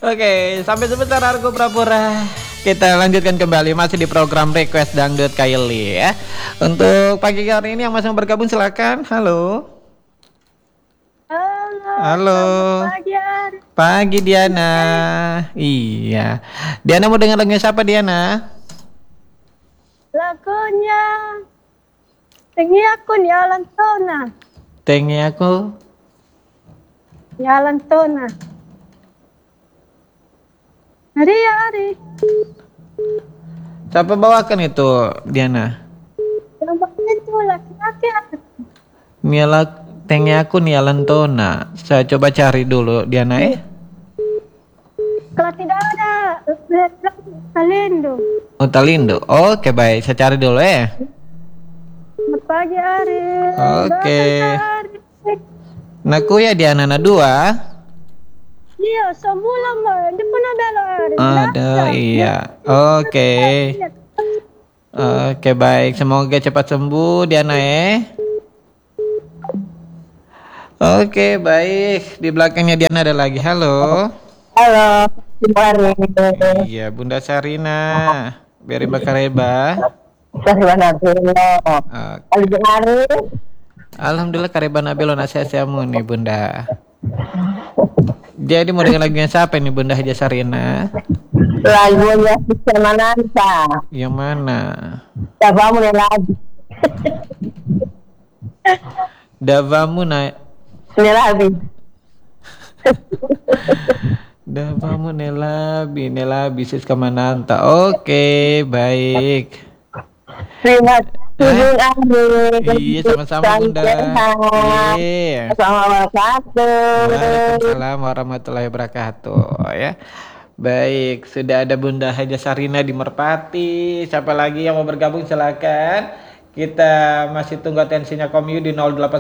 Oke, sampai sebentar Argo Prapura. Kita lanjutkan kembali masih di program Request Dangdut Kaili ya. Untuk pagi hari ini yang masih mau bergabung silakan. Halo. Halo. Halo. Pagi, Ari. Pagi Diana. Iya. Diana mau dengar lagunya siapa Diana? Lagunya Tinggi aku Nyalan Tona. Tengi aku. Nyalan Tona. Hari. Siapa bawakan itu Diana? Nampaknya itu laki-laki. Miala Tengi aku Nialan Tona. Saya coba cari dulu Diana Kalau tidak ada, Talindo. Oh Talindo. Oke baik, saya cari dulu ya. Selamat pagi, Ari. Oke. Ari. Naku ya Diana na dua. Iya, sebulan mah. Dia pernah bela, Ari. Ada iya. Oke. Oke baik, semoga cepat sembuh Diana Oke baik, di belakangnya Diana ada lagi. Halo. Halo, Bari. Iya, Bunda Sarina. Beri bakareba. Saya Nabilo. Hari. Alhamdulillah kareba Nabilo nasiasiamu nih Bunda. Jadi mau dengar lagunya siapa nih Bunda Haja Sarina? Lagunya Sister Mananta. Yang mana? Coba mulai lagi. Davamu na Mulai lagi. Davamu nelabi Siska Mananta. Oke, baik. Terima kasih, Ari. Iya, sama-sama Bunda. Iya. Waalaikumsalam warahmatullahi wabarakatuh ya. Baik, sudah ada Bunda Haja Sarina di Merpati. Siapa lagi yang mau bergabung silakan. Kita masih tunggu atensinya Komyu di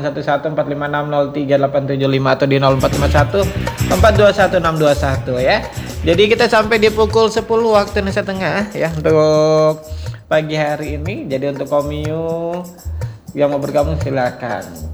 081145603875 atau di 0451 421 621 ya. Jadi kita sampai di pukul 10 waktu Indonesia Tengah ya untuk pagi hari ini. Jadi untuk Komyu yang mau bergabung silakan.